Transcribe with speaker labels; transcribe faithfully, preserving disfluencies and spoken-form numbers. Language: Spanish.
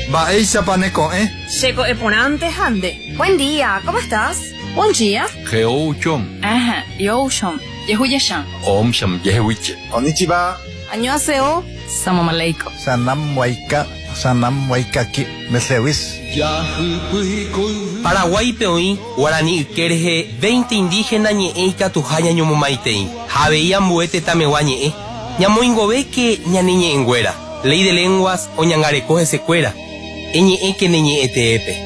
Speaker 1: Baeisa paneco, ¿eh?
Speaker 2: Checo eponante hande.
Speaker 3: Buen día, ¿cómo estás?
Speaker 2: Buen día.
Speaker 1: Geouchom.
Speaker 2: Ajá, yoshom. Yehuyashan.
Speaker 1: Om sham yehuiche.
Speaker 4: Konnichiwa.
Speaker 2: Annyeonghaseyo. Salam aleikum.
Speaker 4: Sanam waika. Sanam waikaki. Mesewis.
Speaker 5: Paraguay peoí, Guarani Ukereje, veinte indígenas ñe'e ikatuha ñañomomaiteĩ. Havei ambuete tameguá ñe'ẽ. Ñamoingoveke ñane ñe'ẽnguéra. Ley de lenguas oñangareko hesekuéra. Eñe'ẽke ne ñe'ẽteépe.